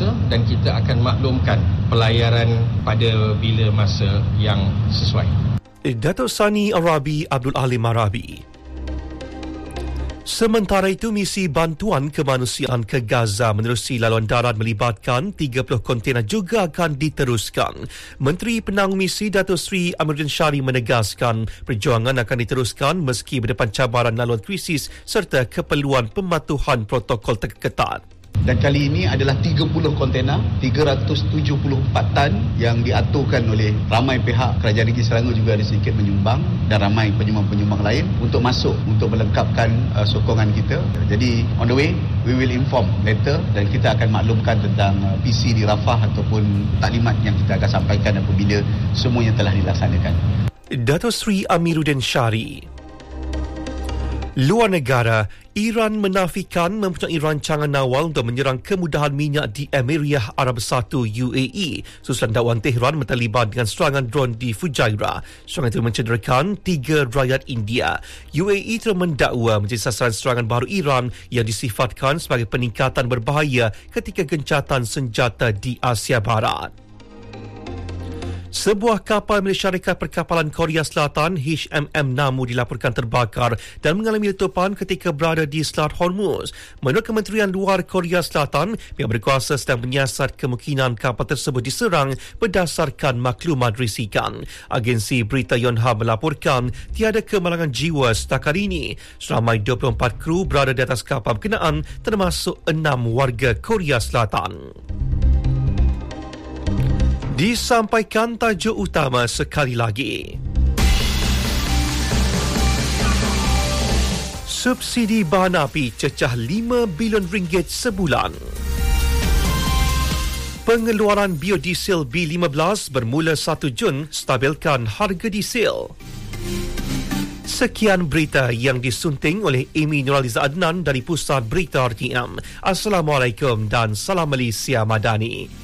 masa dan kita akan maklumkan pelayaran pada bila masa yang sesuai. Datuk Sani Arabi Abdul Alim Arabi. Sementara itu, misi bantuan kemanusiaan ke Gaza menerusi laluan darat melibatkan 30 kontena juga akan diteruskan. Menteri Penanggung Misi Datuk Seri Amiruddin Syari menegaskan perjuangan akan diteruskan meski berdepan cabaran laluan krisis serta keperluan pematuhan protokol terketat. Dan kali ini adalah 30 kontena, 374 tan yang diaturkan oleh ramai pihak. Kerajaan Negeri Selangor juga ada sedikit menyumbang dan ramai penyumbang-penyumbang lain untuk masuk untuk melengkapkan sokongan kita. Jadi on the way, we will inform later dan kita akan maklumkan tentang PC di Rafah ataupun taklimat yang kita akan sampaikan apabila semuanya telah dilaksanakan. Datuk Seri Amiruddin Syari. Luar negara, Iran menafikan mempunyai rancangan awal untuk menyerang kemudahan minyak di Emiriyah Arab Bersatu UAE susulan dakwaan Tehran terlibat dengan serangan drone di Fujairah. Serangan itu mencederakan 3 rakyat India. UAE telah mendakwa menjadi sasaran serangan baru Iran yang disifatkan sebagai peningkatan berbahaya ketika gencatan senjata di Asia Barat. Sebuah kapal milik syarikat perkapalan Korea Selatan HMM Namu dilaporkan terbakar dan mengalami letupan ketika berada di Selat Hormuz. Menurut Kementerian Luar Korea Selatan, pihak berkuasa sedang menyiasat kemungkinan kapal tersebut diserang berdasarkan maklumat risikan. Agensi berita Yonhap melaporkan tiada kemalangan jiwa setakat ini. Seramai 24 kru berada di atas kapal berkenaan termasuk 6 warga Korea Selatan. Disampaikan tajuk utama sekali lagi. Subsidi bahan api cecah RM5 bilion sebulan. Pengeluaran biodiesel B15 bermula 1 Jun stabilkan harga diesel. Sekian berita yang disunting oleh Amy Nuraliza Adnan dari Pusat Berita RTM. Assalamualaikum dan salam Malaysia Madani.